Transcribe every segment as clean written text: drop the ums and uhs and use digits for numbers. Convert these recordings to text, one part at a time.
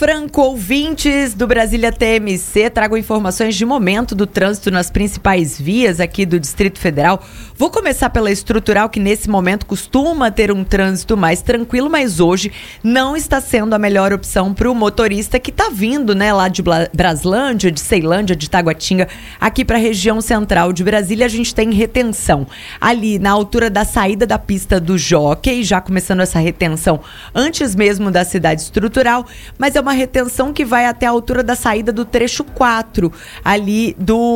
Franco, ouvintes do Brasília TMC, trago informações de momento do trânsito nas principais vias aqui do Distrito Federal. Vou começar pela estrutural, que nesse momento costuma ter um trânsito mais tranquilo, mas hoje não está sendo a melhor opção para o motorista que está vindo, lá de Braslândia, de Ceilândia, de Taguatinga, aqui para a região central de Brasília. A gente tem retenção ali na altura da saída da pista do Jockey, já começando essa retenção antes mesmo da cidade estrutural, mas é uma retenção que vai até a altura da saída do trecho 4, ali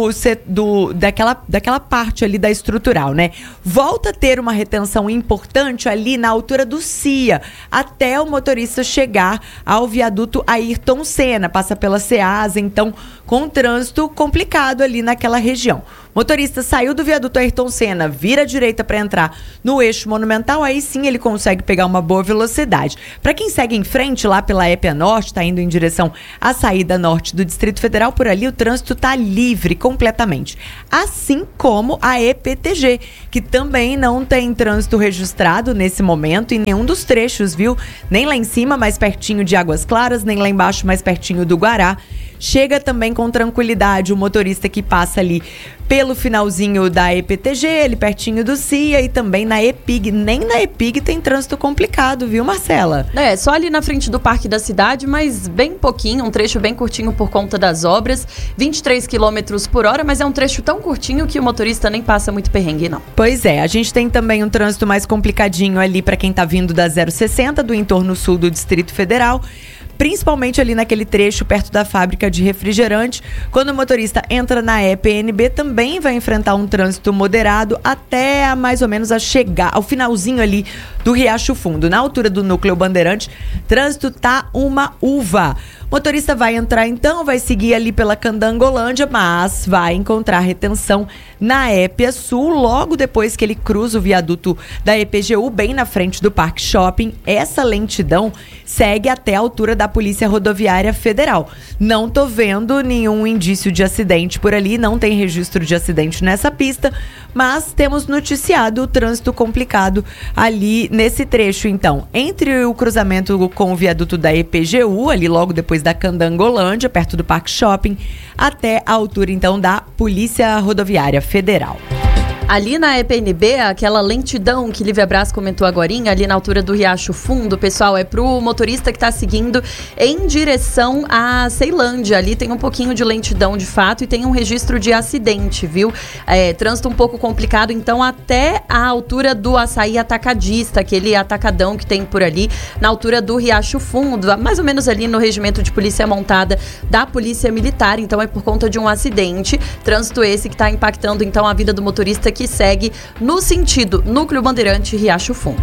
daquela parte ali da estrutural, Volta a ter uma retenção importante ali na altura do CIA, até o motorista chegar ao viaduto Ayrton Senna, passa pela Ceasa, então com um trânsito complicado ali naquela região. Motorista saiu do viaduto Ayrton Senna, vira à direita para entrar no eixo monumental, aí sim ele consegue pegar uma boa velocidade. Para quem segue em frente lá pela Épia Norte, está indo em direção à saída norte do Distrito Federal, por ali o trânsito está livre completamente. Assim como a EPTG, que também não tem trânsito registrado nesse momento em nenhum dos trechos, viu? Nem lá em cima, mais pertinho de Águas Claras, nem lá embaixo, mais pertinho do Guará. Chega também com tranquilidade o motorista que passa ali pelo finalzinho da EPTG, ali pertinho do CIA, e também na EPIG. Nem na EPIG tem trânsito complicado, viu, Marcela? Só ali na frente do Parque da Cidade, mas bem pouquinho, um trecho bem curtinho por conta das obras, 23 km por hora, mas é um trecho tão curtinho que o motorista nem passa muito perrengue, não. Pois é, a gente tem também um trânsito mais complicadinho ali para quem tá vindo da 060, do entorno sul do Distrito Federal, principalmente ali naquele trecho perto da fábrica de refrigerante. Quando o motorista entra na EPNB, também vai enfrentar um trânsito moderado até mais ou menos ao finalzinho ali do Riacho Fundo. Na altura do Núcleo Bandeirante, trânsito tá uma uva. Motorista vai entrar então, vai seguir ali pela Candangolândia, mas vai encontrar retenção na Épia Sul, logo depois que ele cruza o viaduto da EPGU, bem na frente do Parque Shopping. Essa lentidão segue até a altura da Polícia Rodoviária Federal. Não tô vendo nenhum indício de acidente por ali, não tem registro de acidente nessa pista, mas temos noticiado o trânsito complicado ali nesse trecho, então, entre o cruzamento com o viaduto da EPGU, ali logo depois da Candangolândia, perto do Parque Shopping, até a altura, então, da Polícia Rodoviária Federal. Ali na EPNB, aquela lentidão que Lívia Braz comentou agorinha, ali na altura do Riacho Fundo, pessoal, é pro motorista que tá seguindo em direção à Ceilândia. Ali tem um pouquinho de lentidão de fato e tem um registro de acidente, viu? Trânsito um pouco complicado, então, até a altura do Açaí Atacadista, aquele atacadão que tem por ali, na altura do Riacho Fundo, mais ou menos ali no regimento de polícia montada da Polícia Militar. Então é por conta de um acidente, trânsito esse que tá impactando então a vida do motorista que segue no sentido Núcleo Bandeirante Riacho Fundo.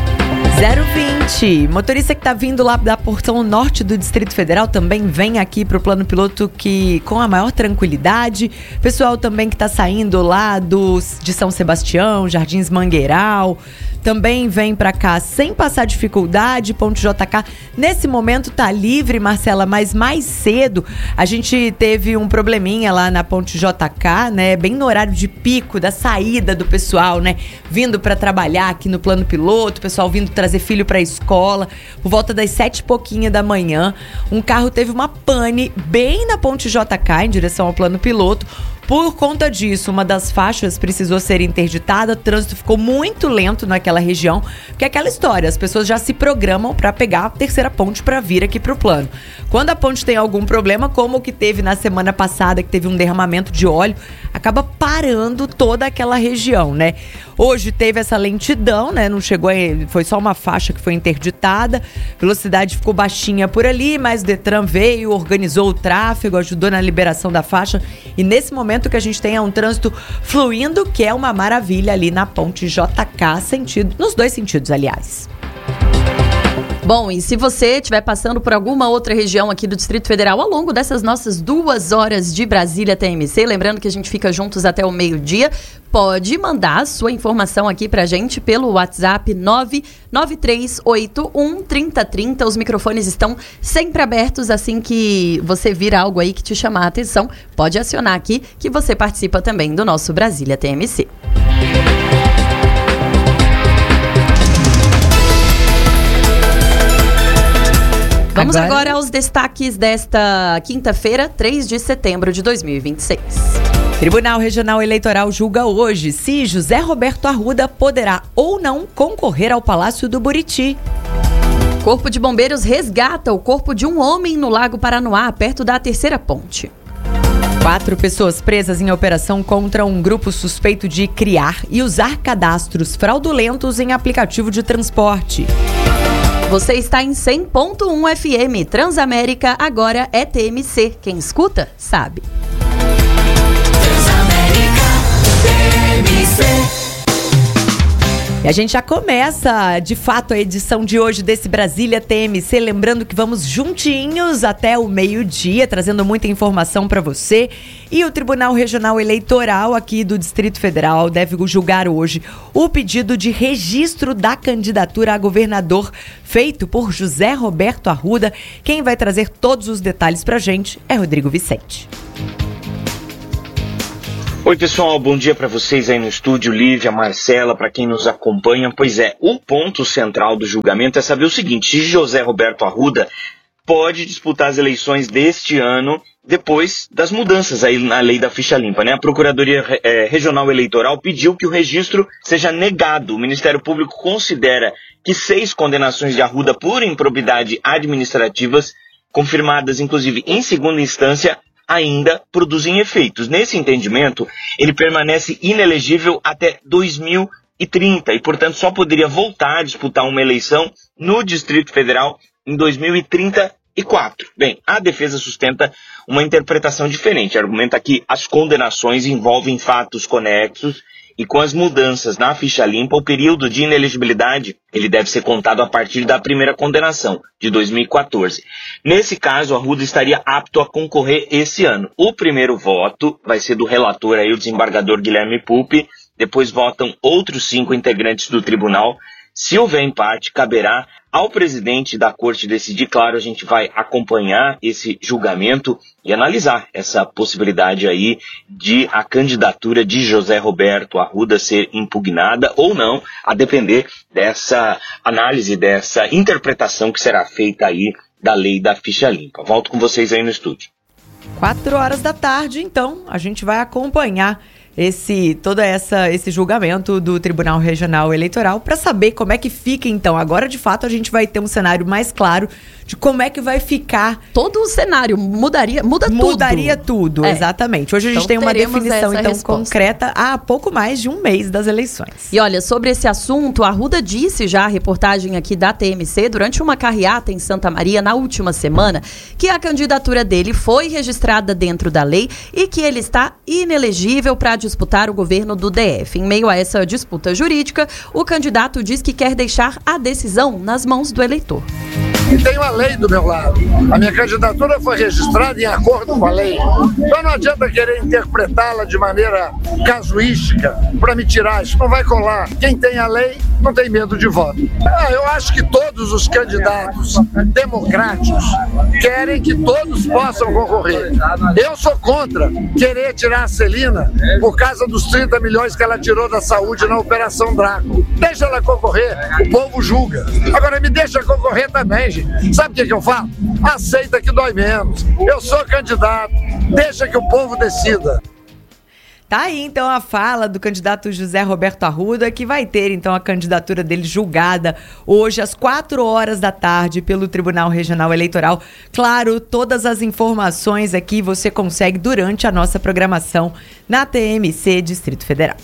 020. Motorista que está vindo lá da porção norte do Distrito Federal também vem aqui para o plano piloto com a maior tranquilidade. Pessoal também que está saindo lá de São Sebastião, Jardins Mangueiral, também vem para cá sem passar dificuldade. Ponte JK nesse momento tá livre, Marcela, mas mais cedo a gente teve um probleminha lá na Ponte JK, bem no horário de pico da saída do pessoal, vindo para trabalhar aqui no plano piloto, o pessoal vindo trazer filho para a escola, por volta das 7 e pouquinho da manhã, um carro teve uma pane bem na Ponte JK em direção ao plano piloto. Por conta disso, uma das faixas precisou ser interditada, o trânsito ficou muito lento naquela região, porque é aquela história, as pessoas já se programam para pegar a terceira ponte para vir aqui para o plano. Quando a ponte tem algum problema, como o que teve na semana passada, que teve um derramamento de óleo, acaba parando toda aquela região, Hoje teve essa lentidão, não chegou, foi só uma faixa que foi interditada, velocidade ficou baixinha por ali, mas o Detran veio, organizou o tráfego, ajudou na liberação da faixa, e nesse momento que a gente tem é um trânsito fluindo, que é uma maravilha ali na Ponte JK, nos dois sentidos, aliás. Bom, e se você estiver passando por alguma outra região aqui do Distrito Federal ao longo dessas nossas 2 horas de Brasília TMC, lembrando que a gente fica juntos até o meio-dia, pode mandar a sua informação aqui pra gente pelo WhatsApp 993813030. Os microfones estão sempre abertos, assim que você vir algo aí que te chamar a atenção, pode acionar aqui que você participa também do nosso Brasília TMC. Vamos agora aos destaques desta quinta-feira, 3 de setembro de 2026. Tribunal Regional Eleitoral julga hoje se José Roberto Arruda poderá ou não concorrer ao Palácio do Buriti. Corpo de Bombeiros resgata o corpo de um homem no Lago Paranoá, perto da Terceira Ponte. 4 pessoas presas em operação contra um grupo suspeito de criar e usar cadastros fraudulentos em aplicativo de transporte. Você está em 100.1 FM. Transamérica agora é TMC. Quem escuta, sabe. Transamérica, TMC. E a gente já começa, de fato, a edição de hoje desse Brasília TMC. Lembrando que vamos juntinhos até o meio-dia, trazendo muita informação para você. E o Tribunal Regional Eleitoral aqui do Distrito Federal deve julgar hoje o pedido de registro da candidatura a governador feito por José Roberto Arruda. Quem vai trazer todos os detalhes para a gente é Rodrigo Vicente. Oi pessoal, bom dia para vocês aí no estúdio, Lívia, Marcela, para quem nos acompanha. Pois é, o ponto central do julgamento é saber o seguinte: se José Roberto Arruda pode disputar as eleições deste ano depois das mudanças aí na lei da ficha limpa, né? A Procuradoria Regional Eleitoral pediu que o registro seja negado. O Ministério Público considera que 6 condenações de Arruda por improbidade administrativas, confirmadas inclusive em segunda instância, ainda produzem efeitos. Nesse entendimento, ele permanece inelegível até 2030 e, portanto, só poderia voltar a disputar uma eleição no Distrito Federal em 2034. Bem, a defesa sustenta uma interpretação diferente. Argumenta que as condenações envolvem fatos conexos e com as mudanças na ficha limpa, o período de inelegibilidade ele deve ser contado a partir da primeira condenação, de 2014. Nesse caso, Arruda estaria apto a concorrer esse ano. O primeiro voto vai ser do relator, aí, o desembargador Guilherme Pupi. Depois votam outros 5 integrantes do tribunal. Se houver empate, caberá ao presidente da corte decidir. Claro, a gente vai acompanhar esse julgamento e analisar essa possibilidade aí de a candidatura de José Roberto Arruda ser impugnada ou não, a depender dessa análise, dessa interpretação que será feita aí da lei da ficha limpa. Volto com vocês aí no estúdio. 4 horas da tarde, então, a gente vai acompanhar esse julgamento do Tribunal Regional Eleitoral para saber como é que fica, então. Agora, de fato, a gente vai ter um cenário mais claro de como é que vai ficar. Todo o cenário muda tudo. Mudaria tudo, exatamente. Hoje a gente tem uma definição, então, concreta há pouco mais de um mês das eleições. E olha, sobre esse assunto, a Arruda disse já, a reportagem aqui da TMC, durante uma carreata em Santa Maria na última semana, que a candidatura dele foi registrada dentro da lei e que ele está inelegível para disputar o governo do DF. Em meio a essa disputa jurídica, o candidato diz que quer deixar a decisão nas mãos do eleitor. E tenho a lei do meu lado. A minha candidatura foi registrada em acordo com a lei. Então não adianta querer interpretá-la de maneira casuística para me tirar. Isso não vai colar. Quem tem a lei não tem medo de voto. Eu acho que todos os candidatos democráticos querem que todos possam concorrer. Eu sou contra querer tirar a Celina por causa dos 30 milhões que ela tirou da saúde na Operação Draco. Deixa ela concorrer, o povo julga. Agora me deixa concorrer também, gente. Sabe o que eu falo? Aceita que dói menos. Eu sou candidato, deixa que o povo decida. Tá aí, então, a fala do candidato José Roberto Arruda, que vai ter, então, a candidatura dele julgada hoje às 4 horas da tarde pelo Tribunal Regional Eleitoral. Claro, todas as informações aqui você consegue durante a nossa programação na TMC Distrito Federal.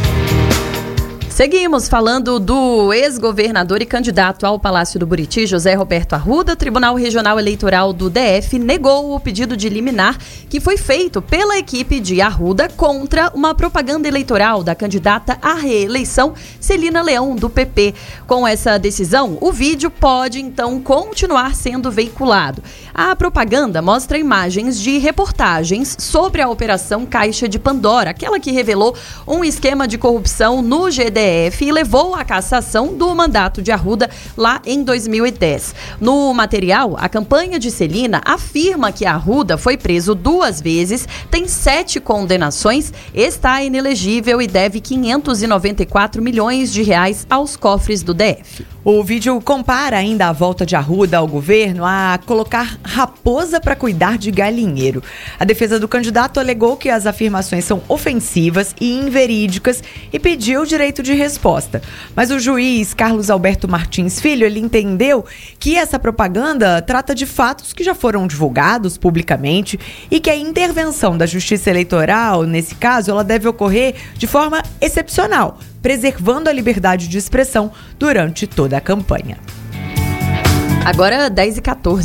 Seguimos falando do ex-governador e candidato ao Palácio do Buriti, José Roberto Arruda. O Tribunal Regional Eleitoral do DF negou o pedido de liminar que foi feito pela equipe de Arruda contra uma propaganda eleitoral da candidata à reeleição, Celina Leão, do PP. Com essa decisão, o vídeo pode, então, continuar sendo veiculado. A propaganda mostra imagens de reportagens sobre a Operação Caixa de Pandora, aquela que revelou um esquema de corrupção no GDF e levou à cassação do mandato de Arruda lá em 2010. No material, a campanha de Celina afirma que Arruda foi preso 2 vezes, tem 7 condenações, está inelegível e deve R$ 594 milhões aos cofres do DF. O vídeo compara ainda a volta de Arruda ao governo a colocar raposa para cuidar de galinheiro. A defesa do candidato alegou que as afirmações são ofensivas e inverídicas e pediu o direito de resposta. Mas o juiz Carlos Alberto Martins Filho, ele entendeu que essa propaganda trata de fatos que já foram divulgados publicamente e que a intervenção da Justiça Eleitoral, nesse caso, ela deve ocorrer de forma excepcional, preservando a liberdade de expressão durante toda a campanha. Agora 10h14.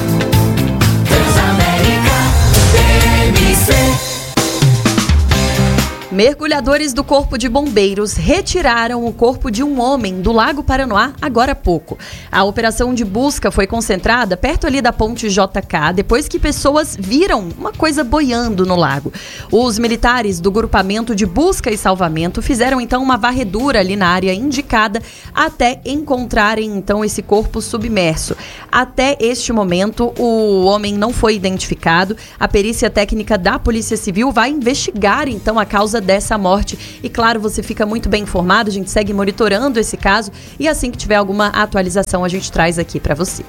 Mergulhadores do Corpo de Bombeiros retiraram o corpo de um homem do Lago Paranoá agora há pouco. A operação de busca foi concentrada perto ali da ponte JK, depois que pessoas viram uma coisa boiando no lago. Os militares do grupamento de busca e salvamento fizeram então uma varredura ali na área indicada até encontrarem então esse corpo submerso. Até este momento, o homem não foi identificado. A perícia técnica da Polícia Civil vai investigar então a causa dessa morte. E claro, você fica muito bem informado, a gente segue monitorando esse caso e assim que tiver alguma atualização a gente traz aqui para você.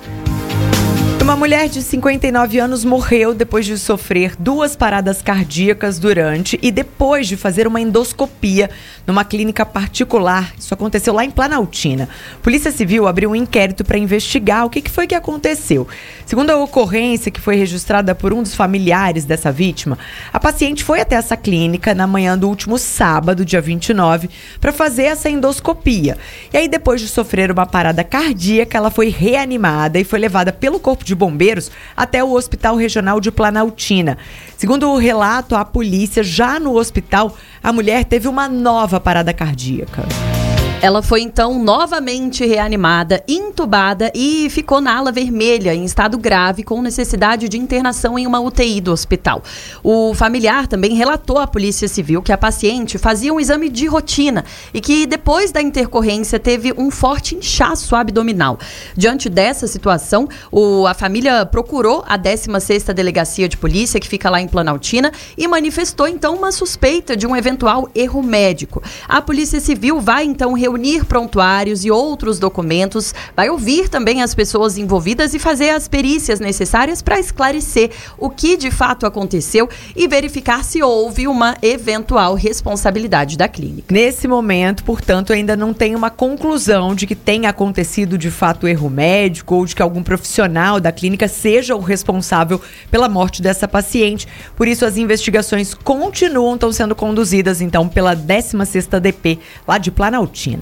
Uma mulher de 59 anos morreu depois de sofrer 2 paradas cardíacas durante e depois de fazer uma endoscopia numa clínica particular. Isso aconteceu lá em Planaltina. A Polícia Civil abriu um inquérito para investigar o que foi que aconteceu. Segundo a ocorrência que foi registrada por um dos familiares dessa vítima, a paciente foi até essa clínica na manhã do último sábado, dia 29, para fazer essa endoscopia. E aí, depois de sofrer uma parada cardíaca, ela foi reanimada e foi levada pelo Corpo de Bombeiros até o Hospital Regional de Planaltina. Segundo o relato, a polícia, já no hospital, a mulher teve uma nova parada cardíaca. Ela foi então novamente reanimada, intubada e ficou na ala vermelha em estado grave com necessidade de internação em uma UTI do hospital. O familiar também relatou à Polícia Civil que a paciente fazia um exame de rotina e que depois da intercorrência teve um forte inchaço abdominal. Diante dessa situação, a família procurou a 16ª Delegacia de Polícia, que fica lá em Planaltina, e manifestou então uma suspeita de um eventual erro médico. A Polícia Civil vai então reunir prontuários e outros documentos, vai ouvir também as pessoas envolvidas e fazer as perícias necessárias para esclarecer o que de fato aconteceu e verificar se houve uma eventual responsabilidade da clínica. Nesse momento, portanto, ainda não tem uma conclusão de que tenha acontecido de fato erro médico ou de que algum profissional da clínica seja o responsável pela morte dessa paciente. Por isso, as investigações estão sendo conduzidas então pela 16ª DP lá de Planaltina.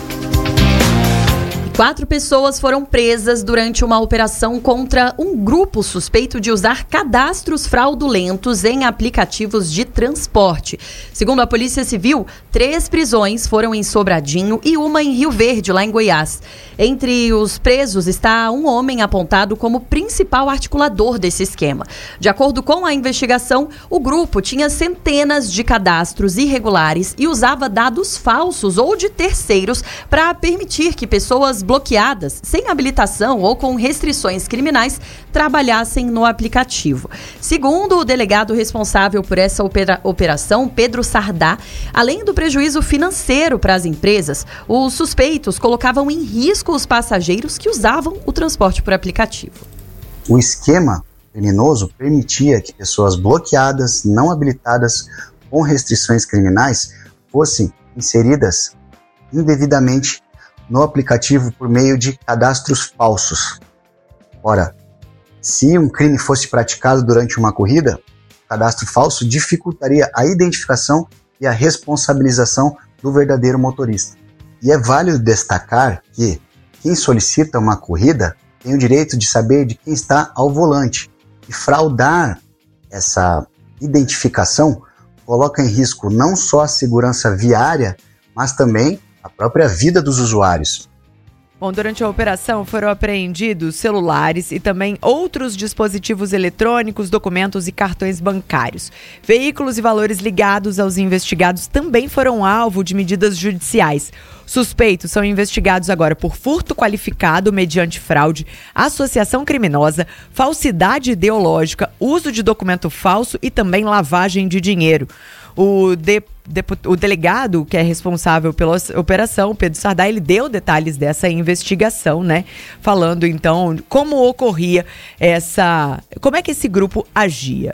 4 pessoas foram presas durante uma operação contra um grupo suspeito de usar cadastros fraudulentos em aplicativos de transporte. Segundo a Polícia Civil, 3 prisões foram em Sobradinho e uma em Rio Verde, lá em Goiás. Entre os presos está um homem apontado como principal articulador desse esquema. De acordo com a investigação, o grupo tinha centenas de cadastros irregulares e usava dados falsos ou de terceiros para permitir que pessoas bloqueadas, sem habilitação ou com restrições criminais, trabalhassem no aplicativo. Segundo o delegado responsável por essa operação, Pedro Sardá, além do prejuízo financeiro para as empresas, os suspeitos colocavam em risco os passageiros que usavam o transporte por aplicativo. O esquema criminoso permitia que pessoas bloqueadas, não habilitadas, com restrições criminais, fossem inseridas indevidamente no aplicativo por meio de cadastros falsos. Ora, se um crime fosse praticado durante uma corrida, o cadastro falso dificultaria a identificação e a responsabilização do verdadeiro motorista. E é válido destacar que quem solicita uma corrida tem o direito de saber de quem está ao volante. E fraudar essa identificação coloca em risco não só a segurança viária, mas também a própria vida dos usuários. Bom, durante a operação foram apreendidos celulares e também outros dispositivos eletrônicos, documentos e cartões bancários. Veículos e valores ligados aos investigados também foram alvo de medidas judiciais. Suspeitos são investigados agora por furto qualificado mediante fraude, associação criminosa, falsidade ideológica, uso de documento falso e também lavagem de dinheiro. O delegado que é responsável pela operação, Pedro Sardá, ele deu detalhes dessa investigação, né? Falando, então, como ocorria como é que esse grupo agia.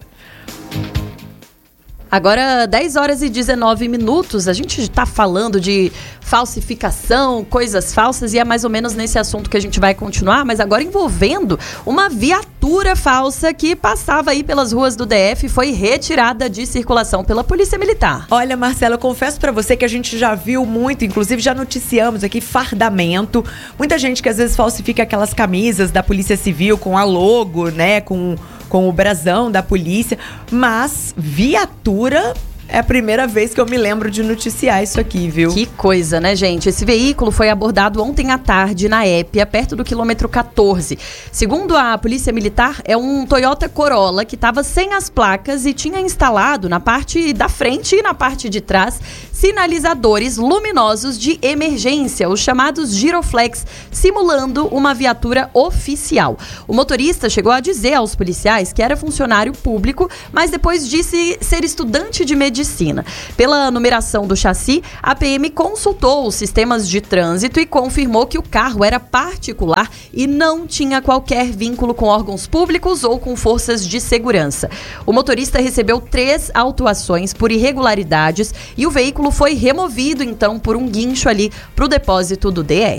Agora, 10 horas e 19 minutos, a gente está falando de falsificação, coisas falsas, e é mais ou menos nesse assunto que a gente vai continuar, mas agora envolvendo uma viatura falsa que passava aí pelas ruas do DF e foi retirada de circulação pela Polícia Militar. Olha, Marcela, eu confesso pra você que a gente já viu muito, inclusive já noticiamos aqui, fardamento. Muita gente que às vezes falsifica aquelas camisas da Polícia Civil com a logo, né, com o brasão da polícia, mas viatura é a primeira vez que eu me lembro de noticiar isso aqui, viu? Que coisa, né, gente? Esse veículo foi abordado ontem à tarde na Épia, perto do quilômetro 14. Segundo a Polícia Militar, é um Toyota Corolla que estava sem as placas e tinha instalado na parte da frente e na parte de trás sinalizadores luminosos de emergência, os chamados giroflex, simulando uma viatura oficial. O motorista chegou a dizer aos policiais que era funcionário público, mas depois disse ser estudante de medicina. Pela numeração do chassi, a PM consultou os sistemas de trânsito e confirmou que o carro era particular e não tinha qualquer vínculo com órgãos públicos ou com forças de segurança. O motorista recebeu 3 autuações por irregularidades e o veículo foi removido, então, por um guincho ali para o depósito do DR.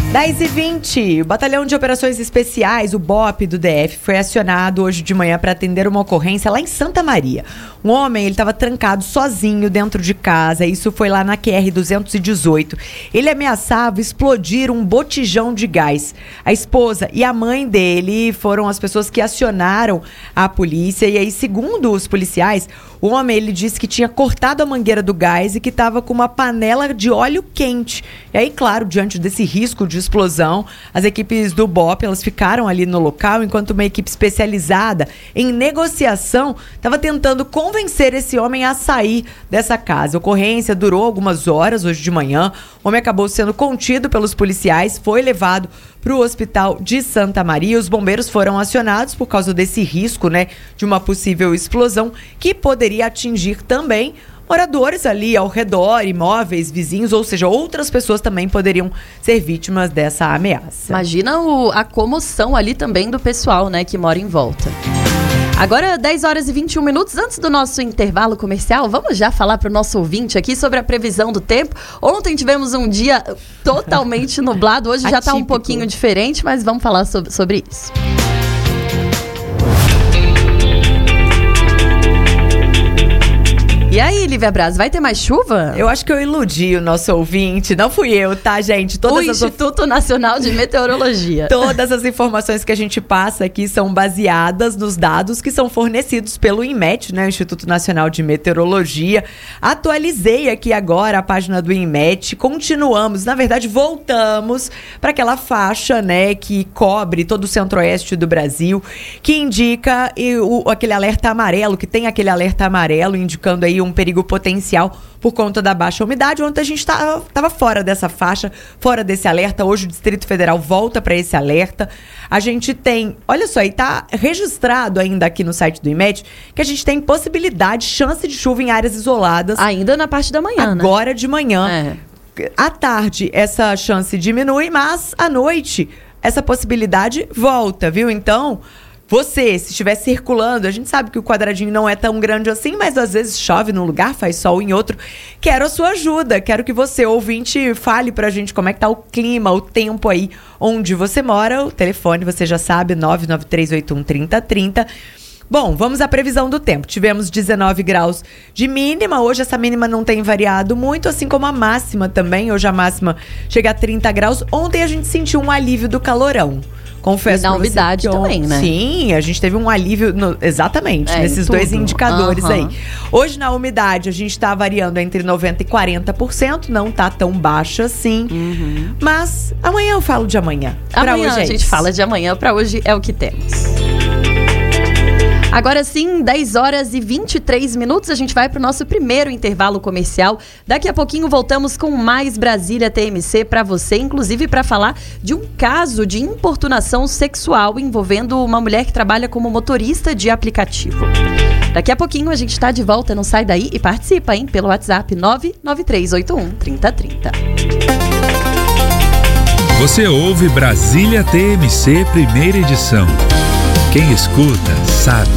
10h20, o Batalhão de Operações Especiais, o BOP do DF, foi acionado hoje de manhã para atender uma ocorrência lá em Santa Maria. Um homem, ele estava trancado sozinho dentro de casa, isso foi lá na QR-218. Ele ameaçava explodir um botijão de gás. A esposa e a mãe dele foram as pessoas que acionaram a polícia e aí, segundo os policiais, o homem, ele disse que tinha cortado a mangueira do gás e que estava com uma panela de óleo quente. E aí, claro, diante desse risco de explosão, as equipes do BOP, elas ficaram ali no local, enquanto uma equipe especializada em negociação estava tentando convencer esse homem a sair dessa casa. A ocorrência durou algumas horas hoje de manhã. O homem acabou sendo contido pelos policiais, foi levado para o hospital de Santa Maria. Os bombeiros foram acionados por causa desse risco, né, de uma possível explosão que poderia atingir também moradores ali ao redor, imóveis, vizinhos, ou seja, outras pessoas também poderiam ser vítimas dessa ameaça. Imagina a comoção ali também do pessoal, né, que mora em volta. Agora, 10 horas e 21 minutos, antes do nosso intervalo comercial, vamos já falar para o nosso ouvinte aqui sobre a previsão do tempo. Ontem tivemos um dia totalmente nublado, hoje já está um pouquinho diferente, mas vamos falar sobre isso. E aí, Lívia Braz, vai ter mais chuva? Eu acho que eu iludi o nosso ouvinte. Não fui eu, tá, gente? O Instituto Nacional de Meteorologia. Todas as informações que a gente passa aqui são baseadas nos dados que são fornecidos pelo INMET, né? O Instituto Nacional de Meteorologia. Atualizei aqui agora a página do INMET. Continuamos, na verdade, voltamos para aquela faixa, né, que cobre todo o centro-oeste do Brasil, que indica aquele alerta amarelo, que tem aquele alerta amarelo indicando aí um perigo potencial por conta da baixa umidade. Ontem a gente estava fora dessa faixa, fora desse alerta. Hoje o Distrito Federal volta para esse alerta. A gente tem, olha só, e está registrado ainda aqui no site do INMET que a gente tem possibilidade, chance de chuva em áreas isoladas. Ainda na parte da manhã, agora, né? De manhã. À tarde essa chance diminui, mas à noite essa possibilidade volta, viu? Então, você, se estiver circulando, a gente sabe que o quadradinho não é tão grande assim, mas às vezes chove num lugar, faz sol em outro. Quero a sua ajuda, quero que você, ouvinte, fale pra gente como é que tá o clima, o tempo aí onde você mora. O telefone, você já sabe, 993813030. Bom, vamos à previsão do tempo. Tivemos 19 graus de mínima. Hoje essa mínima não tem variado muito, assim como a máxima também. Hoje a máxima chega a 30 graus. Ontem a gente sentiu um alívio do calorão. Confesso. E da umidade também, né? Sim, a gente teve um alívio, exatamente, nesses dois indicadores aí. Hoje na umidade a gente tá variando entre 90% e 40%, não tá tão baixa assim. Mas amanhã eu falo de amanhã. Amanhã a gente fala de amanhã, pra hoje é o que temos. Agora sim, 10 horas e 23 minutos, a gente vai para o nosso primeiro intervalo comercial. Daqui a pouquinho voltamos com mais Brasília TMC para você, inclusive para falar de um caso de importunação sexual envolvendo uma mulher que trabalha como motorista de aplicativo. Daqui a pouquinho a gente está de volta, não sai daí e participa, hein, pelo WhatsApp 993813030. Você ouve Brasília TMC, primeira edição. Quem escuta, sabe.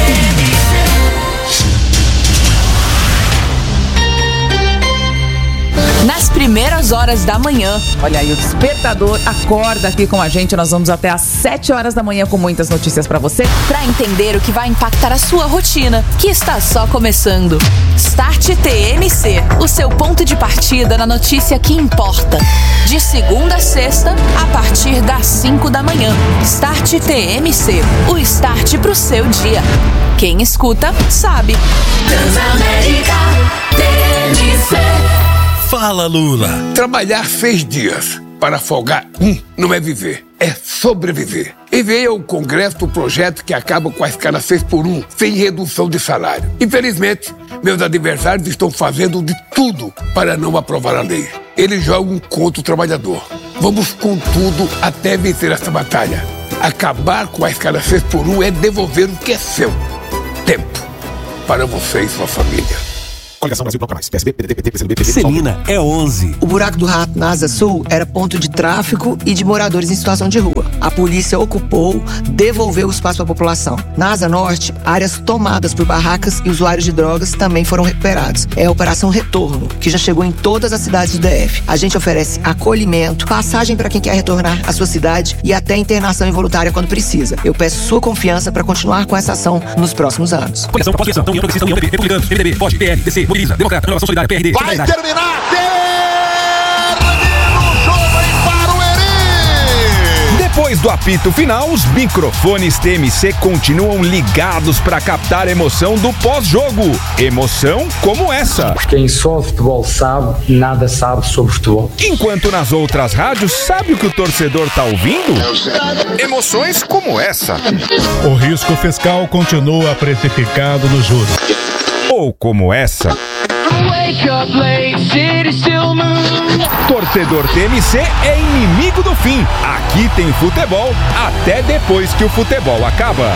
Nas primeiras horas da manhã. Olha aí, o Despertador acorda aqui com a gente. Nós vamos até às 7 horas da manhã com muitas notícias pra você. Para entender o que vai impactar a sua rotina, que está só começando. Start TMC, o seu ponto de partida na notícia que importa. De segunda a sexta, a partir das 5 da manhã. Start TMC, o start pro seu dia. Quem escuta, sabe. Transamérica TMC. Fala, Lula. Trabalhar 6 dias para folgar não é viver, é sobreviver. Enviei ao Congresso o projeto que acaba com a escala 6x1, sem redução de salário. Infelizmente, meus adversários estão fazendo de tudo para não aprovar a lei. Eles jogam contra o trabalhador. Vamos com tudo até vencer essa batalha. Acabar com a escala 6x1 é devolver o que é seu. Tempo para você e sua família. Coligação Brasil Toca Mais. PSB, PDT, PT, PCdoB, PT. Celina é 11. O buraco do rato na Asa Sul era ponto de tráfico e de moradores em situação de rua. A polícia ocupou, devolveu o espaço à população. Na Asa Norte, áreas tomadas por barracas e usuários de drogas também foram recuperados. É a Operação Retorno, que já chegou em todas as cidades do DF. A gente oferece acolhimento, passagem para quem quer retornar à sua cidade e até internação involuntária quando precisa. Eu peço sua confiança para continuar com essa ação nos próximos anos. Coligação Propós Criação, União Progressista, União PP, Republicanos, MDB, POD, PL, DC, Mobiliza, Democrata, Renovação Solidária, PRD. Vai terminar! Termina o jogo em Barueri! Depois do apito final, os microfones TMC continuam ligados para captar a emoção do pós-jogo. Emoção como essa. Quem só futebol sabe, nada sabe sobre futebol. Enquanto nas outras rádios, sabe o que o torcedor tá ouvindo? Emoções como essa. O risco fiscal continua precificado nos juros. Ou como essa. Torcedor TMC é inimigo do fim. Aqui tem futebol até depois que o futebol acaba.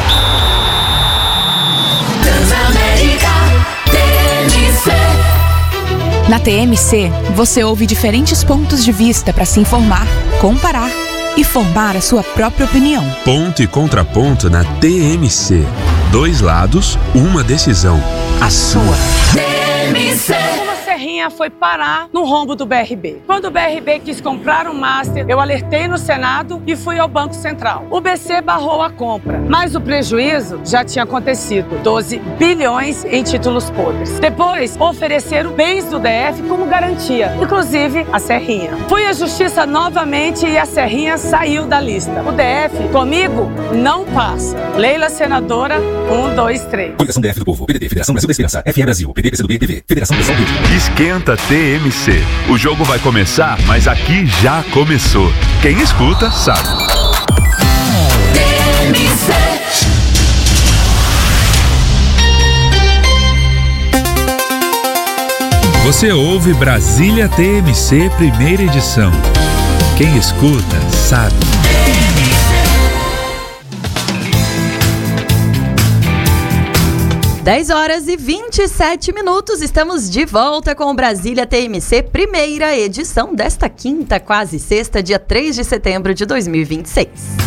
Transamérica TMC. Na TMC, você ouve diferentes pontos de vista para se informar, comparar e formar a sua própria opinião. Ponto e contraponto na TMC. 2 lados, uma decisão. A sua. TMC. Serrinha foi parar no rombo do BRB. Quando o BRB quis comprar um master, eu alertei no Senado e fui ao Banco Central. O BC barrou a compra, mas o prejuízo já tinha acontecido. 12 bilhões em títulos podres. Depois, ofereceram bens do DF como garantia, inclusive a Serrinha. Fui à Justiça novamente e a Serrinha saiu da lista. O DF, comigo, não passa. Leila Senadora, 1, 2, 3. Coligação DF do Povo, PDT, Federação Brasil da Esperança, FE Brasil, PT, PCdoB, TV, Federação Pessoal do Esquenta TMC. O jogo vai começar, mas aqui já começou. Quem escuta, sabe. TMC. Você ouve Brasília TMC, primeira edição. Quem escuta, sabe. 10 horas e 27 minutos, estamos de volta com o Brasília TMC, primeira edição desta quinta, quase sexta, dia 3 de setembro de 2026.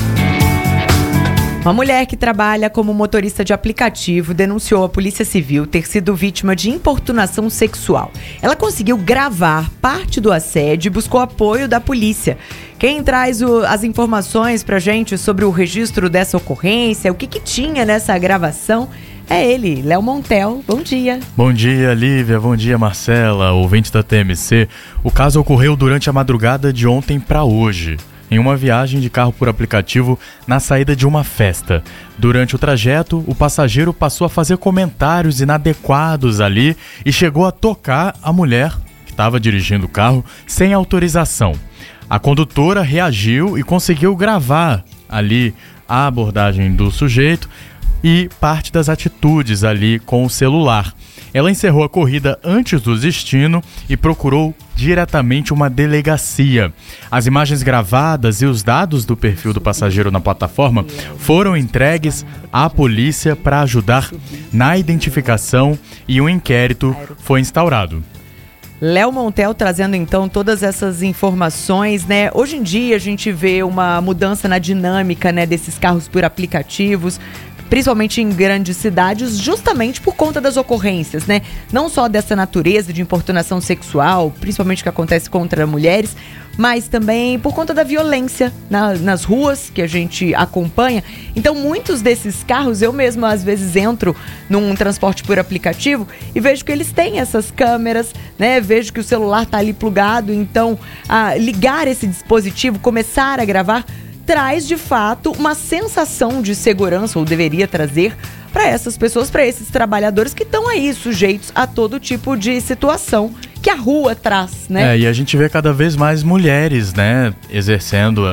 Uma mulher que trabalha como motorista de aplicativo denunciou à Polícia Civil ter sido vítima de importunação sexual. Ela conseguiu gravar parte do assédio e buscou apoio da polícia. Quem traz as informações pra gente sobre o registro dessa ocorrência, o que tinha nessa gravação, é ele, Léo Montel. Bom dia. Bom dia, Lívia. Bom dia, Marcela, ouvinte da TMC. O caso ocorreu durante a madrugada de ontem para hoje, em uma viagem de carro por aplicativo na saída de uma festa. Durante o trajeto, o passageiro passou a fazer comentários inadequados ali e chegou a tocar a mulher que estava dirigindo o carro sem autorização. A condutora reagiu e conseguiu gravar ali a abordagem do sujeito. e parte das atitudes ali com o celular. Ela encerrou a corrida antes do destino e procurou diretamente uma delegacia. As imagens gravadas e os dados do perfil do passageiro na plataforma foram entregues à polícia para ajudar na identificação e um inquérito foi instaurado. Léo Montel trazendo então todas essas informações, né? Hoje em dia a gente vê uma mudança na dinâmica, né, desses carros por aplicativos, principalmente em grandes cidades, justamente por conta das ocorrências, né? Não só dessa natureza de importunação sexual, principalmente o que acontece contra mulheres, mas também por conta da violência nas ruas que a gente acompanha. Então, muitos desses carros, eu mesma às vezes entro num transporte por aplicativo e vejo que eles têm essas câmeras, né? Vejo que o celular tá ali plugado, então ligar esse dispositivo, começar a gravar, traz de fato uma sensação de segurança, ou deveria trazer, para essas pessoas, para esses trabalhadores que estão aí sujeitos a todo tipo de situação que a rua traz, né? E a gente vê cada vez mais mulheres, né, exercendo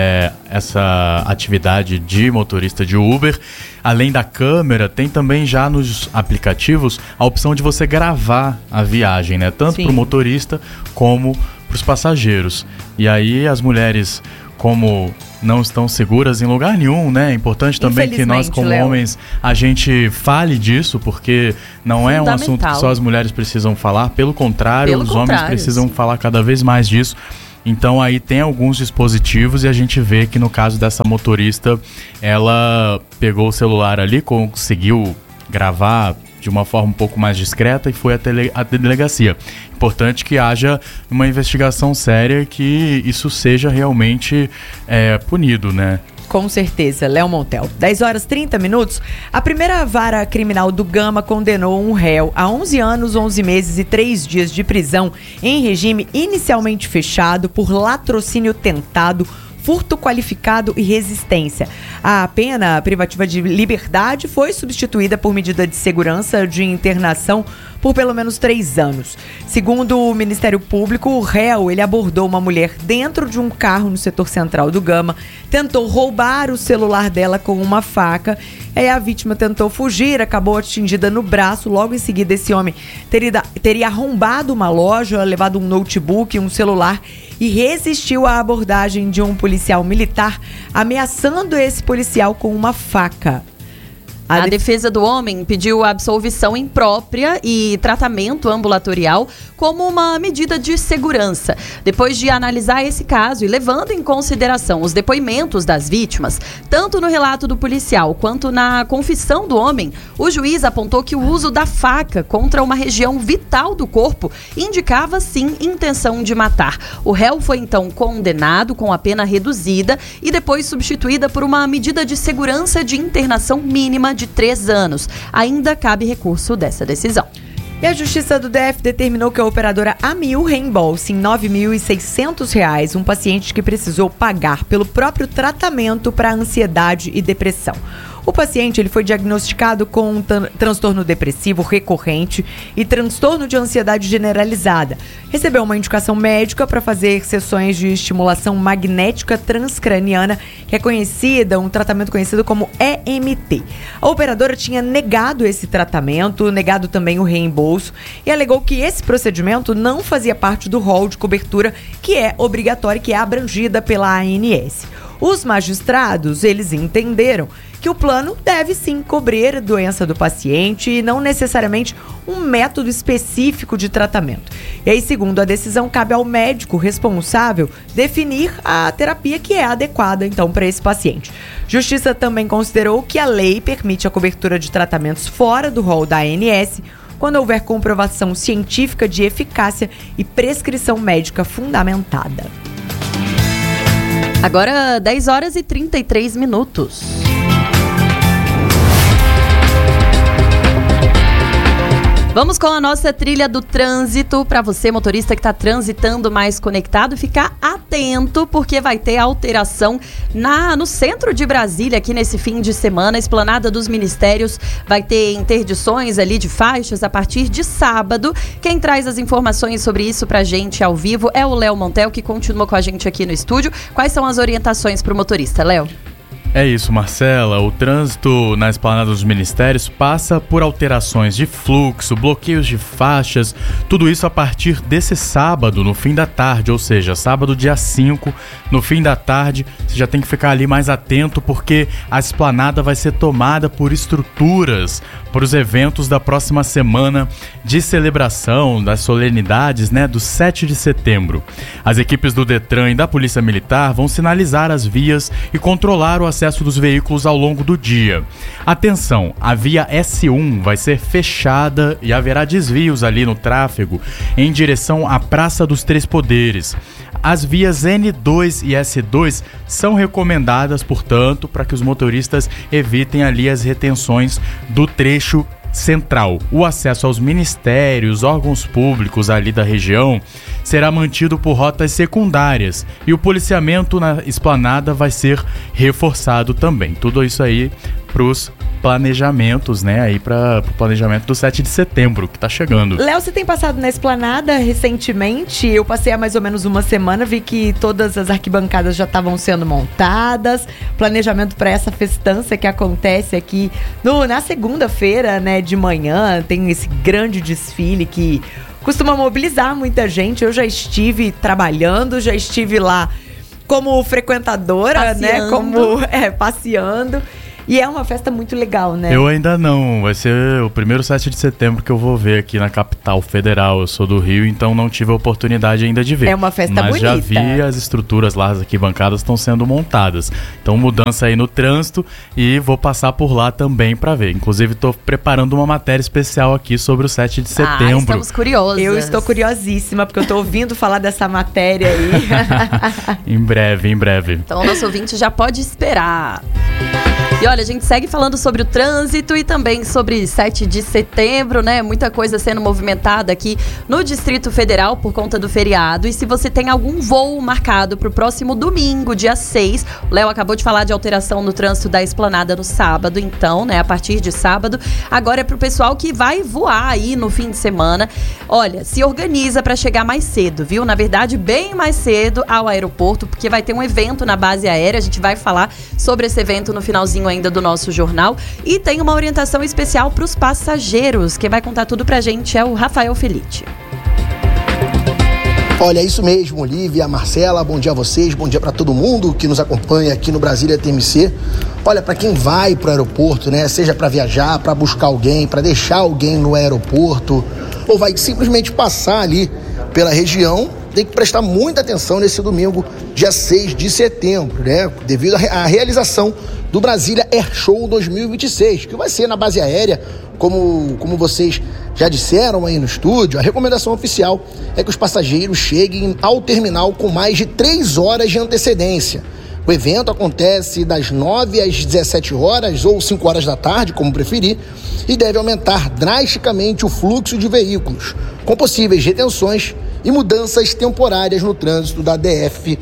essa atividade de motorista de Uber. Além da câmera, tem também já nos aplicativos a opção de você gravar a viagem, né? Tanto para o motorista como para os passageiros. E aí as mulheres, como não estão seguras em lugar nenhum, né? É importante também que nós, como homens, a gente fale disso, porque não é um assunto que só as mulheres precisam falar. Pelo contrário, os homens precisam falar cada vez mais disso. Então aí tem alguns dispositivos e a gente vê que no caso dessa motorista, ela pegou o celular ali, conseguiu gravar de uma forma um pouco mais discreta e foi até a delegacia. Importante que haja uma investigação séria e que isso seja realmente punido, né? Com certeza, Léo Montel. 10h30, a primeira vara criminal do Gama condenou um réu a 11 anos, 11 meses e 3 dias de prisão em regime inicialmente fechado por latrocínio tentado, furto qualificado e resistência. A pena privativa de liberdade foi substituída por medida de segurança de internação por pelo menos 3 anos. Segundo o Ministério Público, o réu ele abordou uma mulher dentro de um carro no setor central do Gama, tentou roubar o celular dela com uma faca. Aí a vítima tentou fugir, acabou atingida no braço. Logo em seguida, esse homem teria arrombado uma loja, levado um notebook, um celular e resistiu à abordagem de um policial militar, ameaçando esse policial com uma faca. A defesa do homem pediu absolvição imprópria e tratamento ambulatorial como uma medida de segurança. Depois de analisar esse caso e levando em consideração os depoimentos das vítimas, tanto no relato do policial quanto na confissão do homem, o juiz apontou que o uso da faca contra uma região vital do corpo indicava, sim, intenção de matar. O réu foi então condenado com a pena reduzida e depois substituída por uma medida de segurança de internação mínima de 3 anos. Ainda cabe recurso dessa decisão. E a Justiça do DF determinou que a operadora Amil reembolse em R$ 9.600 um paciente que precisou pagar pelo próprio tratamento para ansiedade e depressão. O paciente ele foi diagnosticado com um transtorno depressivo recorrente e transtorno de ansiedade generalizada. Recebeu uma indicação médica para fazer sessões de estimulação magnética transcraniana, que é um tratamento conhecido como EMT. A operadora tinha negado esse tratamento, negado também o reembolso e alegou que esse procedimento não fazia parte do rol de cobertura que é obrigatório, que é abrangida pela ANS. Os magistrados, eles entenderam que o plano deve sim cobrir a doença do paciente e não necessariamente um método específico de tratamento. E aí, segundo a decisão, cabe ao médico responsável definir a terapia que é adequada, então, para esse paciente. Justiça também considerou que a lei permite a cobertura de tratamentos fora do rol da ANS quando houver comprovação científica de eficácia e prescrição médica fundamentada. Agora, 10h33. Vamos com a nossa trilha do trânsito para você, motorista que está transitando mais conectado, ficar atento porque vai ter alteração no centro de Brasília aqui nesse fim de semana. A Esplanada dos Ministérios vai ter interdições ali de faixas a partir de sábado. Quem traz as informações sobre isso pra gente ao vivo é o Léo Montel, que continua com a gente aqui no estúdio. Quais são as orientações para o motorista, Léo? É isso, Marcela. O trânsito na esplanada dos ministérios passa por alterações de fluxo, bloqueios de faixas, tudo isso a partir desse sábado, no fim da tarde, ou seja, sábado dia 5, no fim da tarde. Você já tem que ficar ali mais atento porque a esplanada vai ser tomada por estruturas para os eventos da próxima semana de celebração das solenidades, do 7 de setembro. As equipes do Detran e da Polícia Militar vão sinalizar as vias e controlar o acesso dos veículos ao longo do dia. Atenção, a via S1 vai ser fechada e haverá desvios ali no tráfego em direção à Praça dos Três Poderes. As vias N2 e S2 são recomendadas, portanto, para que os motoristas evitem ali as retenções do trecho central. O acesso aos ministérios, órgãos públicos ali da região será mantido por rotas secundárias e o policiamento na esplanada vai ser reforçado também. Tudo isso aí para os planejamentos, aí para o planejamento do 7 de setembro, que tá chegando. Léo, você tem passado na esplanada recentemente? Eu passei há mais ou menos uma semana, vi que todas as arquibancadas já estavam sendo montadas, planejamento para essa festança que acontece aqui na segunda-feira, de manhã, tem esse grande desfile que costuma mobilizar muita gente. Eu já estive trabalhando, já estive lá como frequentadora, passeando. E é uma festa muito legal, Eu ainda não. Vai ser o primeiro 7 de setembro que eu vou ver aqui na capital federal. Eu sou do Rio, então não tive a oportunidade ainda de ver. É uma festa bonita. Mas já vi as estruturas lá, as arquibancadas estão sendo montadas. Então mudança aí no trânsito e vou passar por lá também para ver. Inclusive estou preparando uma matéria especial aqui sobre o 7 de setembro. Estamos curiosos. Eu estou curiosíssima, porque eu estou ouvindo falar dessa matéria aí. Em breve. Então o nosso ouvinte já pode esperar. E olha, a gente segue falando sobre o trânsito e também sobre 7 de setembro, Muita coisa sendo movimentada aqui no Distrito Federal por conta do feriado. E se você tem algum voo marcado para o próximo domingo, dia 6, o Léo acabou de falar de alteração no trânsito da esplanada no sábado, então, a partir de sábado. Agora é pro pessoal que vai voar aí no fim de semana. Olha, se organiza para chegar mais cedo, viu? Na verdade, bem mais cedo ao aeroporto, porque vai ter um evento na base aérea. A gente vai falar sobre esse evento no finalzinho ainda do nosso jornal. E tem uma orientação especial para os passageiros. Quem vai contar tudo pra gente é o Rafael Felitti. Olha, é isso mesmo, Olivia, Marcela, bom dia a vocês, bom dia para todo mundo que nos acompanha aqui no Brasília TMC. Olha, para quem vai pro aeroporto, seja para viajar, para buscar alguém, para deixar alguém no aeroporto, ou vai simplesmente passar ali pela região, tem que prestar muita atenção nesse domingo, dia 6 de setembro, devido à realização do Brasília Air Show 2026, que vai ser na base aérea, como vocês já disseram aí no estúdio. A recomendação oficial é que os passageiros cheguem ao terminal com mais de 3 horas de antecedência. O evento acontece das 9 às 17 horas ou 5 horas da tarde, como preferir, e deve aumentar drasticamente o fluxo de veículos, com possíveis retenções e mudanças temporárias no trânsito da DF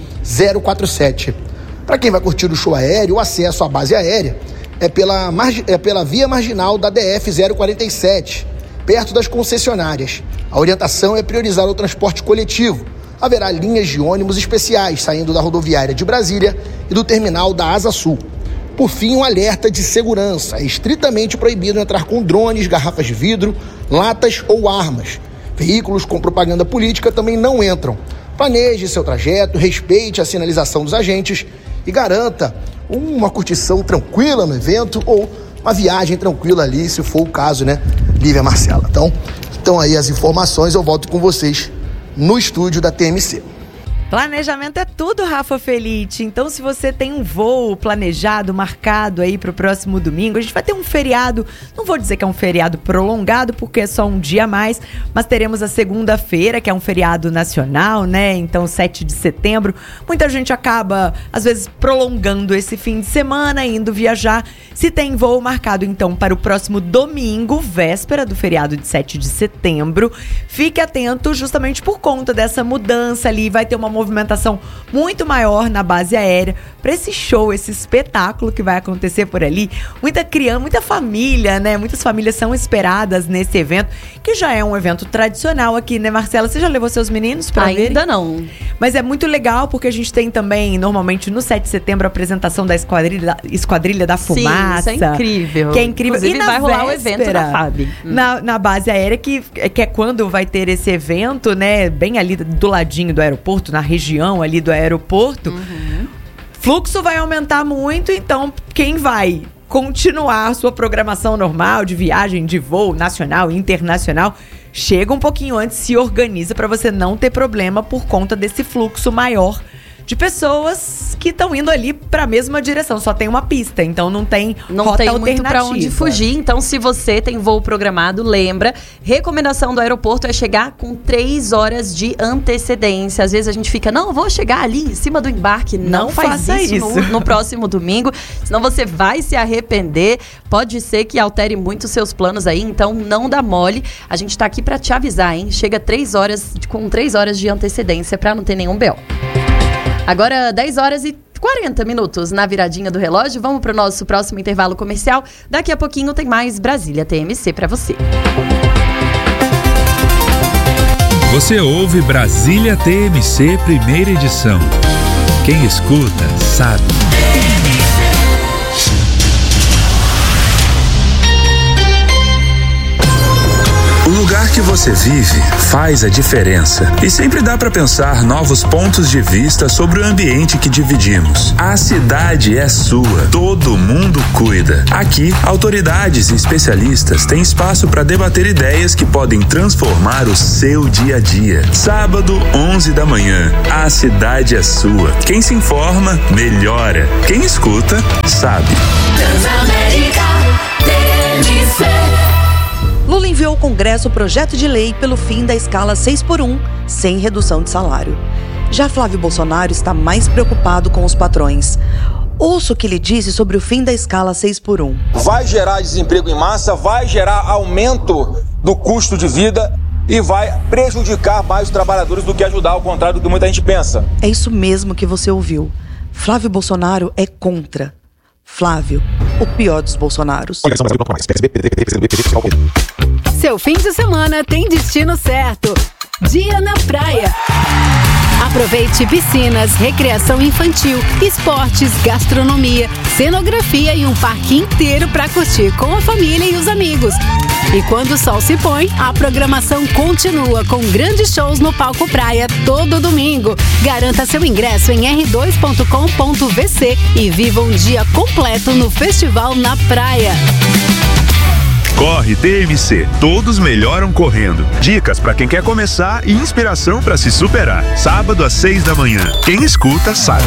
047. Para quem vai curtir o show aéreo, o acesso à base aérea é pela via marginal da DF 047, perto das concessionárias. A orientação é priorizar o transporte coletivo. Haverá linhas de ônibus especiais saindo da rodoviária de Brasília e do terminal da Asa Sul. Por fim, um alerta de segurança. É estritamente proibido entrar com drones, garrafas de vidro, latas ou armas. Veículos com propaganda política também não entram. Planeje seu trajeto, respeite a sinalização dos agentes e garanta uma curtição tranquila no evento ou uma viagem tranquila ali, se for o caso, Lívia, Marcela. Então aí as informações, eu volto com vocês no estúdio da TMC. Planejamento é tudo, Rafa Felitti. Então, se você tem um voo planejado, marcado aí pro próximo domingo, a gente vai ter um feriado, não vou dizer que é um feriado prolongado, porque é só um dia a mais, mas teremos a segunda-feira, que é um feriado nacional, Então, 7 de setembro. Muita gente acaba, às vezes, prolongando esse fim de semana, indo viajar. Se tem voo marcado, então, para o próximo domingo, véspera do feriado de 7 de setembro, fique atento justamente por conta dessa mudança ali. Vai ter uma movimentação muito maior na base aérea para esse show, esse espetáculo que vai acontecer por ali. Muita criança, muita família, né? Muitas famílias são esperadas nesse evento, que já é um evento tradicional aqui, né, Marcela? Você já levou seus meninos para ver? Ainda não. Mas é muito legal porque a gente tem também, normalmente, no 7 de setembro, a apresentação da Esquadrilha da Fumaça. Sim, isso é incrível. Que é incrível. Inclusive, e na vai rolar véspera, o evento da FAB. Na base aérea, que é quando vai ter esse evento, né? Bem ali do ladinho do aeroporto, na região ali do aeroporto. Fluxo vai aumentar muito, então quem vai continuar a sua programação normal de viagem, de voo nacional e internacional, chega um pouquinho antes, se organiza para você não ter problema por conta desse fluxo maior de pessoas que estão indo ali para a mesma direção. Só tem uma pista, então não tem rota tem alternativa. muito para onde fugir. Então, se você tem voo programado, lembra, recomendação do aeroporto é chegar com 3 horas de antecedência. Às vezes a gente fica, não, vou chegar ali em cima do embarque. Não faz isso. No próximo domingo, senão você vai se arrepender. Pode ser que altere muito os seus planos aí, então não dá mole. A gente tá aqui para te avisar, hein? Chega com 3 horas de antecedência para não ter nenhum BO. Agora, 10 horas e 40 minutos na viradinha do relógio. Vamos para o nosso próximo intervalo comercial. Daqui a pouquinho tem mais Brasília TMC para você. Você ouve Brasília TMC, primeira edição. Quem escuta, sabe. O lugar que você vive faz a diferença. E sempre dá para pensar novos pontos de vista sobre o ambiente que dividimos. A cidade é sua, todo mundo cuida. Aqui, autoridades e especialistas têm espaço para debater ideias que podem transformar o seu dia a dia. Sábado, 11 da manhã, a cidade é sua. Quem se informa, melhora. Quem escuta, sabe. Transamérica TMC. Lula enviou ao Congresso o projeto de lei pelo fim da escala 6x1, sem redução de salário. Já Flávio Bolsonaro está mais preocupado com os patrões. Ouça o que ele disse sobre o fim da escala 6x1. Vai gerar desemprego em massa, vai gerar aumento do custo de vida e vai prejudicar mais os trabalhadores do que ajudar, ao contrário do que muita gente pensa. É isso mesmo que você ouviu. Flávio Bolsonaro é contra. Flávio, o pior dos Bolsonaros. Seu fim de semana tem destino certo. Dia na praia. Aproveite piscinas, recreação infantil, esportes, gastronomia, cenografia e um parque inteiro para curtir com a família e os amigos. E quando o sol se põe, a programação continua com grandes shows no Palco Praia todo domingo. Garanta seu ingresso em r2.com.vc e viva um dia completo no Festival na Praia. Corre TMC, todos melhoram correndo. Dicas para quem quer começar e inspiração para se superar. Sábado às 6 da manhã. Quem escuta sabe.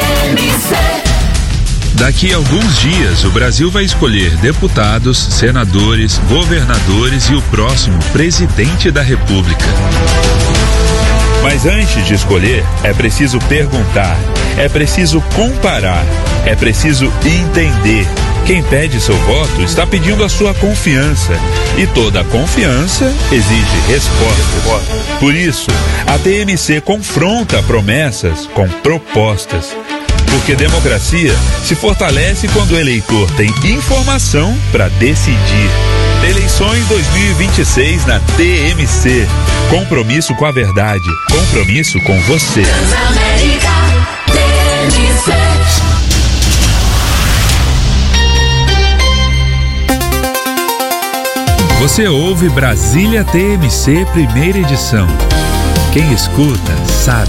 Daqui a alguns dias, o Brasil vai escolher deputados, senadores, governadores e o próximo presidente da República. Mas antes de escolher, é preciso perguntar, é preciso comparar, é preciso entender. Quem pede seu voto está pedindo a sua confiança. E toda confiança exige resposta. Por isso, a TMC confronta promessas com propostas. Porque democracia se fortalece quando o eleitor tem informação para decidir. Eleições 2026 na TMC. Compromisso com a verdade. Compromisso com você. Transamérica TMC. Você ouve Brasília TMC, primeira edição. Quem escuta, sabe.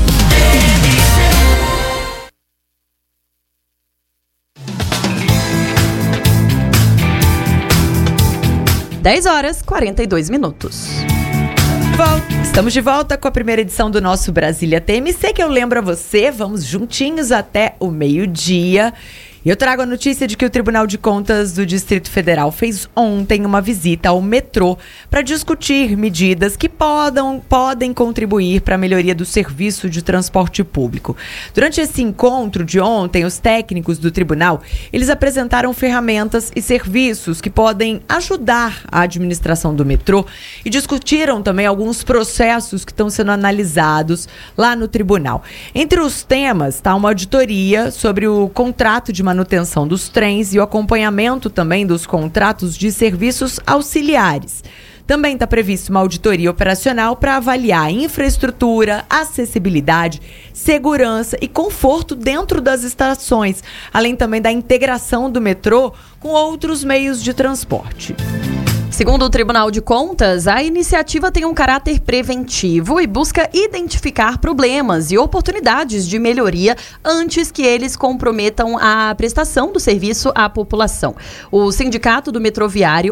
10 horas, 42 minutos. Estamos de volta com a primeira edição do nosso Brasília TMC, que eu lembro a você, vamos juntinhos até o meio-dia. E eu trago a notícia de que o Tribunal de Contas do Distrito Federal fez ontem uma visita ao metrô para discutir medidas que podem contribuir para a melhoria do serviço de transporte público. Durante esse encontro de ontem, os técnicos do tribunal, eles apresentaram ferramentas e serviços que podem ajudar a administração do metrô e discutiram também alguns processos que estão sendo analisados lá no tribunal. Entre os temas está uma auditoria sobre o contrato de manutenção dos trens e o acompanhamento também dos contratos de serviços auxiliares. Também está prevista uma auditoria operacional para avaliar infraestrutura, acessibilidade, segurança e conforto dentro das estações, além também da integração do metrô com outros meios de transporte. Segundo o Tribunal de Contas, a iniciativa tem um caráter preventivo e busca identificar problemas e oportunidades de melhoria antes que eles comprometam a prestação do serviço à população. O Sindicato do Metroviário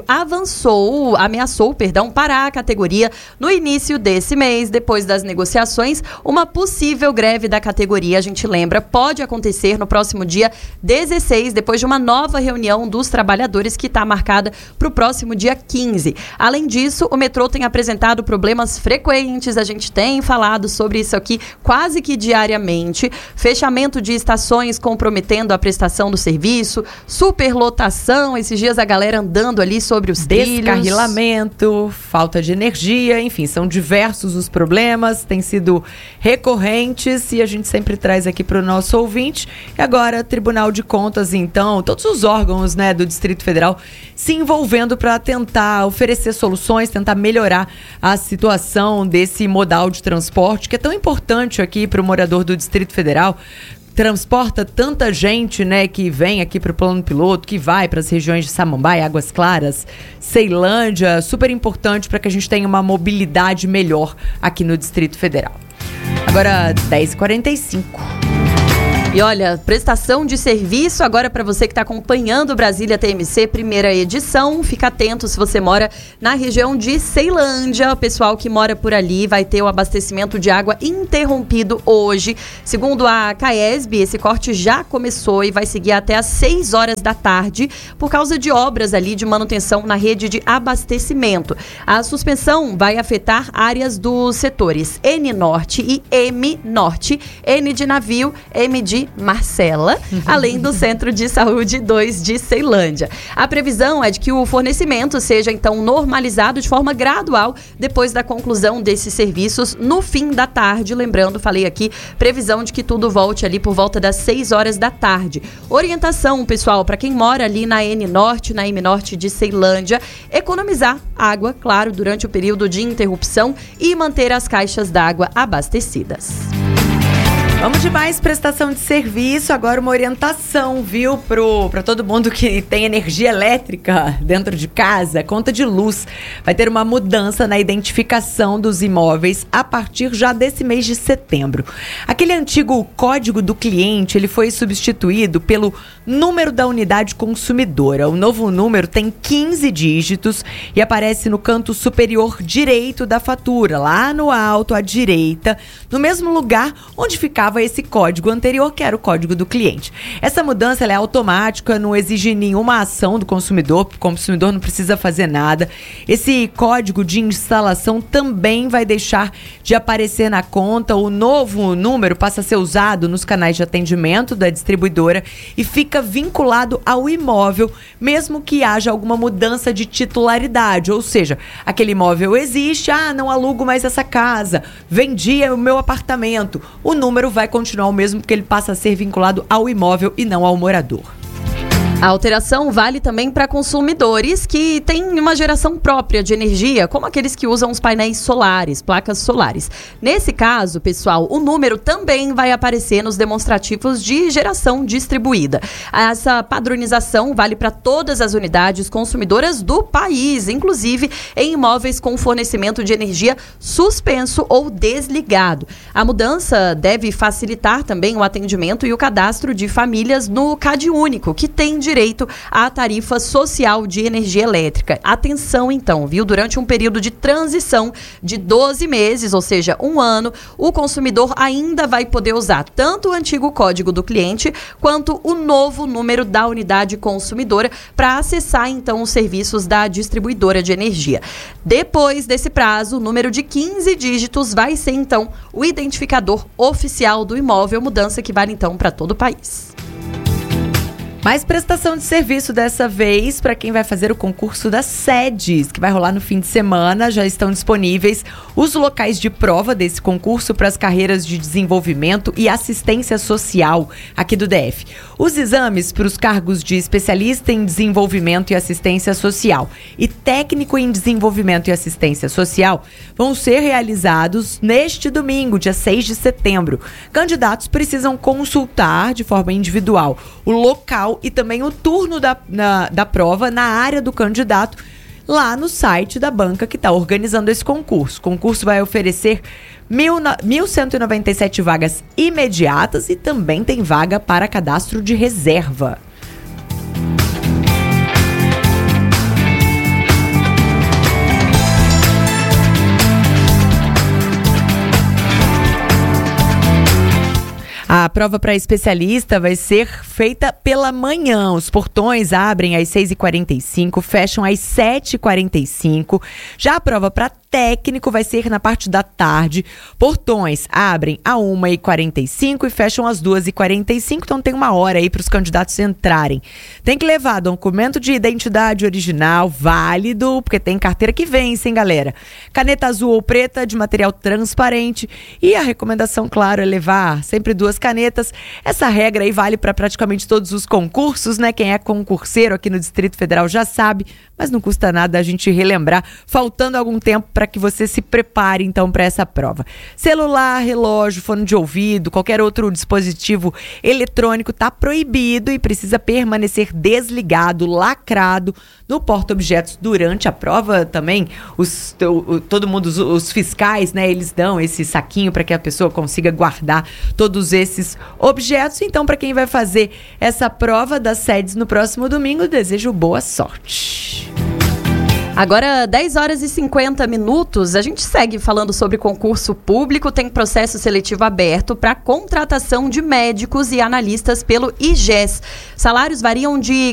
ameaçou parar a categoria no início desse mês. Depois das negociações, uma possível greve da categoria, a gente lembra, pode acontecer no próximo dia 16, depois de uma nova reunião dos trabalhadores que está marcada para o próximo dia 15. Além disso, o metrô tem apresentado problemas frequentes, a gente tem falado sobre isso aqui quase que diariamente, fechamento de estações comprometendo a prestação do serviço, superlotação, esses dias a galera andando ali sobre os trilhos. Descarrilamento, falta de energia, enfim, são diversos os problemas, têm sido recorrentes e a gente sempre traz aqui para o nosso ouvinte. E agora, Tribunal de Contas, então, todos os órgãos, né, do Distrito Federal se envolvendo para tentar oferecer soluções, tentar melhorar a situação desse modal de transporte, que é tão importante aqui para o morador do Distrito Federal. Transporta tanta gente, né, que vem aqui para o plano piloto, que vai para as regiões de Samambaia, Águas Claras, Ceilândia, super importante para que a gente tenha uma mobilidade melhor aqui no Distrito Federal. Agora, 10h45. E olha, prestação de serviço agora para você que está acompanhando o Brasília TMC, primeira edição. Fica atento se você mora na região de Ceilândia. O pessoal que mora por ali vai ter o abastecimento de água interrompido hoje. Segundo a CAESB, esse corte já começou e vai seguir até às 6 horas da tarde por causa de obras ali de manutenção na rede de abastecimento. A suspensão vai afetar áreas dos setores N Norte e M Norte, N de navio, M de Marcela, além do Centro de Saúde 2 de Ceilândia. A previsão é de que o fornecimento seja então normalizado de forma gradual depois da conclusão desses serviços no fim da tarde. Lembrando, falei aqui, previsão de que tudo volte ali por volta das 6 horas da tarde. Orientação, pessoal, para quem mora ali na N Norte, na M Norte de Ceilândia, economizar água, claro, durante o período de interrupção e manter as caixas d'água abastecidas. Vamos de mais prestação de serviço, agora uma orientação, viu, para todo mundo que tem energia elétrica dentro de casa, conta de luz. Vai ter uma mudança na identificação dos imóveis a partir já desse mês de setembro. Aquele antigo código do cliente, ele foi substituído pelo número da unidade consumidora. O novo número tem 15 dígitos e aparece no canto superior direito da fatura, lá no alto à direita, no mesmo lugar onde ficava esse código anterior, que era o código do cliente. Essa mudança ela é automática, não exige nenhuma ação do consumidor, o consumidor não precisa fazer nada. Esse código de instalação também vai deixar de aparecer na conta. O novo número passa a ser usado nos canais de atendimento da distribuidora e fica vinculado ao imóvel, mesmo que haja alguma mudança de titularidade, ou seja, aquele imóvel existe, não alugo mais essa casa, vendi o meu apartamento, o número vai continuar o mesmo porque ele passa a ser vinculado ao imóvel e não ao morador. A alteração vale também para consumidores que têm uma geração própria de energia, como aqueles que usam os painéis solares, placas solares. Nesse caso, pessoal, o número também vai aparecer nos demonstrativos de geração distribuída. Essa padronização vale para todas as unidades consumidoras do país, inclusive em imóveis com fornecimento de energia suspenso ou desligado. A mudança deve facilitar também o atendimento e o cadastro de famílias no CadÚnico, que tem direito à tarifa social de energia elétrica. Atenção então, viu? Durante um período de transição de 12 meses, ou seja, 1 ano, o consumidor ainda vai poder usar tanto o antigo código do cliente quanto o novo número da unidade consumidora para acessar então os serviços da distribuidora de energia. Depois desse prazo, o número de 15 dígitos vai ser então o identificador oficial do imóvel, mudança que vale então para todo o país. Mais prestação de serviço dessa vez para quem vai fazer o concurso das sedes, que vai rolar no fim de semana. Já estão disponíveis os locais de prova desse concurso para as carreiras de desenvolvimento e assistência social aqui do DF. Os exames para os cargos de especialista em desenvolvimento e assistência social e técnico em desenvolvimento e assistência social vão ser realizados neste domingo, dia 6 de setembro. Candidatos precisam consultar de forma individual o local e também o turno da prova na área do candidato lá no site da banca que está organizando esse concurso. O concurso vai oferecer 1.197 vagas imediatas e também tem vaga para cadastro de reserva. A prova para especialista vai ser feita pela manhã. Os portões abrem às 6h45, fecham às 7h45. Já a prova para técnico vai ser na parte da tarde. Portões abrem às 1h45 e fecham às 2h45. Então tem 1 hora aí para os candidatos entrarem. Tem que levar documento de identidade original, válido, porque tem carteira que vence, hein, galera? Caneta azul ou preta de material transparente. E a recomendação, claro, é levar sempre 2 canetas. Essa regra aí vale para praticamente todos os concursos, né? Quem é concurseiro aqui no Distrito Federal já sabe, mas não custa nada a gente relembrar, faltando algum tempo para que você se prepare então para essa prova. Celular, relógio, fone de ouvido, qualquer outro dispositivo eletrônico está proibido e precisa permanecer desligado, lacrado no porta-objetos durante a prova. Também os fiscais, né? Eles dão esse saquinho para que a pessoa consiga guardar todos esses objetos. Então, para quem vai fazer essa prova das sedes no próximo domingo, desejo boa sorte. Agora, 10h50, a gente segue falando sobre concurso público. Tem processo seletivo aberto para contratação de médicos e analistas pelo IGES. Salários variam de